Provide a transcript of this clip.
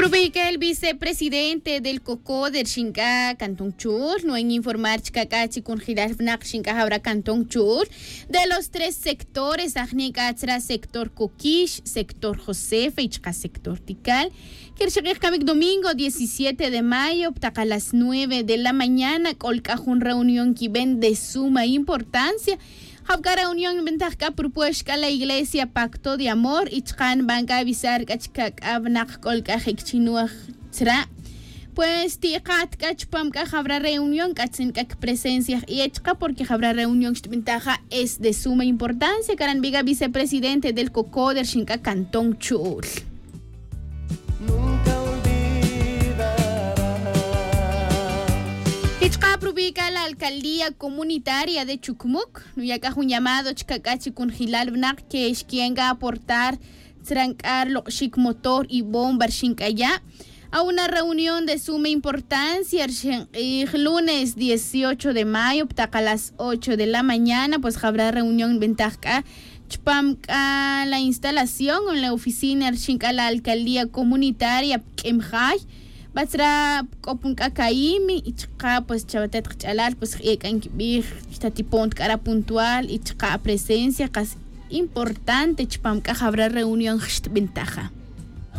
Propica el vicepresidente del COCO del Xinca Cantón Chul, no en informar Chikacachi con Giral Fnak Xinca Jabra Cantón Chul, de los tres sectores, Ajnicachra, sector Coquish, sector Josefa y Chka sector Tikal, que el domingo 17 de mayo, a las 9 de la mañana, colca una reunión que ven de suma importancia. Habkara Unión Ventaja propuesta la Iglesia Pacto de Amor y Chkan Banca avisar Kachkak Abnak Kolka Hekchinuach Tra. Pues Tikat Kachpamka habrá reunión Katsenkak presencia y Echka porque habrá reunión Ventaja es de suma importancia. Karanbiga vicepresidente del COCO del Xinca Cantón Chul. Propica la alcaldía comunitaria de Chucumuc, ya que un llamado Chikacachi con Gilal Bnak que es quien va a aportar trancar los motor y bombar Xincaya a una reunión de suma importancia el lunes 18 de mayo a las 8 de la mañana, pues habrá reunión en Ventaja Chpamka la instalación en la oficina Xinca la alcaldía comunitaria Kemjay. Batra kopun kakaimi y chica pues chavatet chalar pues ekan kibir tatipont cara puntual y chica presencia casi importante chpamka habrá reunión ventaja.